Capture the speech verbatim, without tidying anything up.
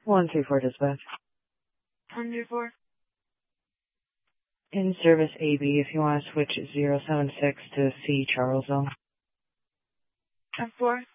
one three four dispatch. one three four. In service A B, if you want to switch zero seven six to C Charlesville. ten four.